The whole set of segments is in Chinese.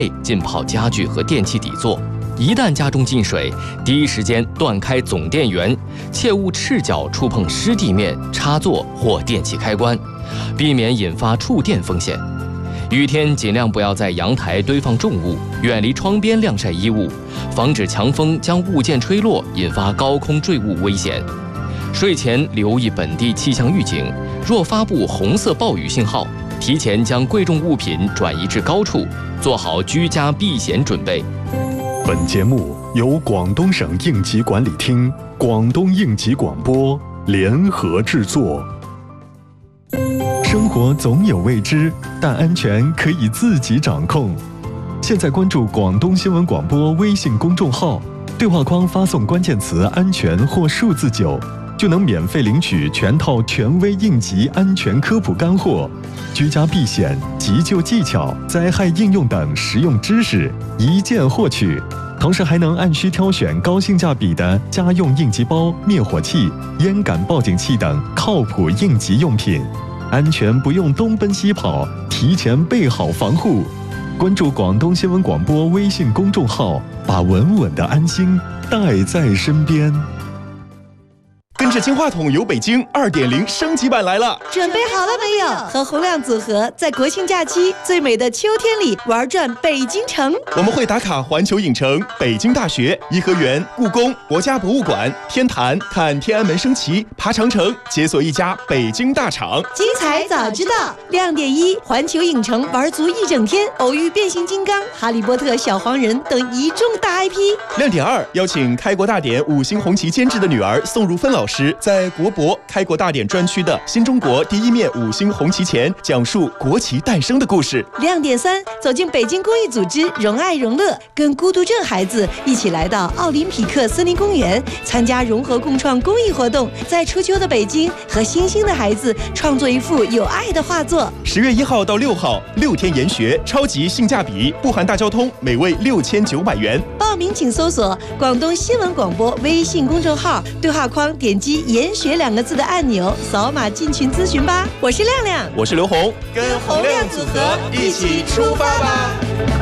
浸泡家具和电器底座。一旦家中进水，第一时间断开总电源，切勿赤脚触碰湿地面、插座或电器开关，避免引发触电风险。雨天尽量不要在阳台堆放重物，远离窗边晾晒衣物，防止强风将物件吹落，引发高空坠物危险。睡前留意本地气象预警，若发布红色暴雨信号，提前将贵重物品转移至高处，做好居家避险准备。 本节目由广东省应急管理厅、广东应急广播联合制作。生活总有未知，但安全可以自己掌控。现在关注广东新闻广播微信公众号，对话框发送关键词“安全”或数字9，就能免费领取全套权威应急安全科普干货、居家避险、急救技巧、灾害应用等实用知识，一键获取。同时还能按需挑选高性价比的家用应急包、灭火器、烟感报警器等靠谱应急用品，安全不用东奔西跑，提前备好防护。关注广东新闻广播微信公众号，把稳稳的安心带在身边。 跟着金话筒游北京 2.0 升级版来了， 准备好了没有？和洪亮组合在国庆假期最美的秋天里玩转北京城。 我们会打卡环球影城、北京大学、颐和园、故宫、国家博物馆、天坛，看天安门升旗，爬长城，解锁一家北京大厂。 精彩早知道，亮点1：环球影城玩足一整天，偶遇变形金刚、哈利波特、小黄人等一众大 IP。 亮点2：邀请开国大典5星红旗监制的女儿宋如芬老师，在国博开国大典专区的新中国第一面5星红旗前，讲述国旗诞生的故事。 亮点3：走进北京公益组织荣爱荣乐，跟孤独症孩子一起来到奥林匹克森林公园，参加融合共创公益活动，在初秋的北京和星星的孩子创作一幅有爱的画作。 10月1号到6号，6天研学，超级性价比，不含大交通，每位6900元。 报名请搜索广东新闻广播微信公众号，对话框点击研学2个字的按钮，扫码进群咨询吧。我是亮亮， 我是刘红， 跟洪亮组合一起出发吧。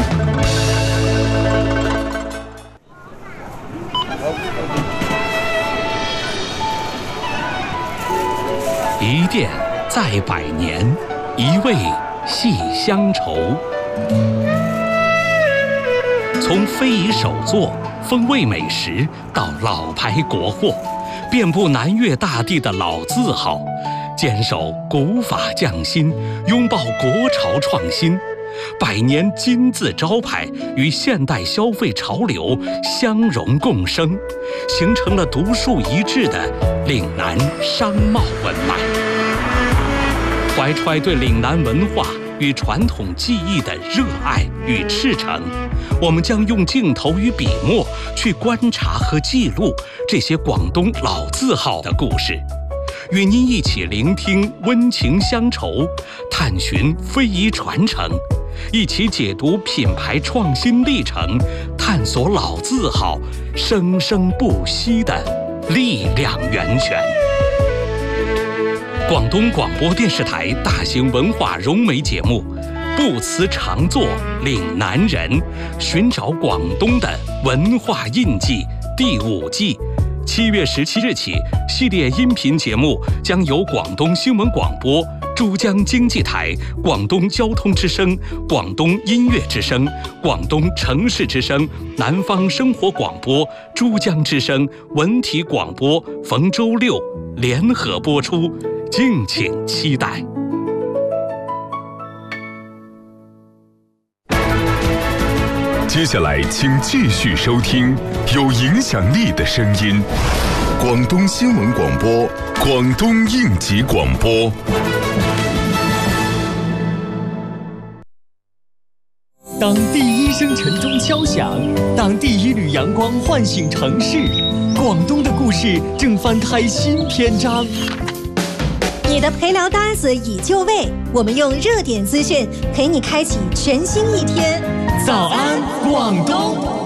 一店在百年，一味系乡愁。从非遗手作、风味美食到老牌国货，遍布南粤大地的老字号，坚守古法匠心，拥抱国潮创新。百年金字招牌与现代消费潮流相融共生，形成了独树一帜的岭南商贸文脉。怀揣对岭南文化与传统技艺的热爱与赤诚，我们将用镜头与笔墨去观察和记录这些广东老字号的故事，与您一起聆听温情乡愁，探寻非遗传承，一起解读品牌创新历程，探索老字号生生不息的力量源泉。广东广播电视台大型文化融媒节目《不辞常作岭南人》，寻找广东的文化印记第5季，7月17日起，系列音频节目将由广东新闻广播、珠江经济台、广东交通之声、广东音乐之声、广东城市之声、南方生活广播、珠江之声、文体广播逢周6联合播出，敬请期待。 接下来请继续收听有影响力的声音，广东新闻广播，广东应急广播。 当第一声晨钟敲响，当第一缕阳光唤醒城市，广东的故事正翻开新篇章。 你的陪聊大 S 已就位，我们用热点资讯陪你开启全新一天。 早安，广东！